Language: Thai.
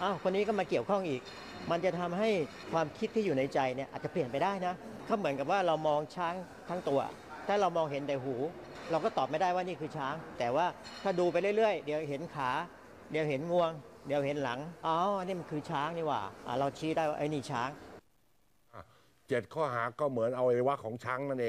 อ้าวคนนี้ก็มาเกี่ยวข้องอีกมันจะทำให้ความคิดที่อยู่ในใจเนี่ยอาจจะเปลี่ยนไปได้นะก็เหมือนกับว่าเรามองช้างทั้งตัวถ้าเรามองเห็นแต่หูเราก็ตอบไม่ได้ว่านี่คือช้างแต่ว่าถ้าดูไปเรื่อยๆเดี๋ยวเห็นขาเดี๋ยวเห็นงวงเดี๋ยวเห็นหลังอ๋อนี่มันคือช้างนี่หว่าเราชี้ได้ว่าไอ้นี่ช้าง 7 ข้อหาก็เหมือนอวัยวะของช้างนั่นเอง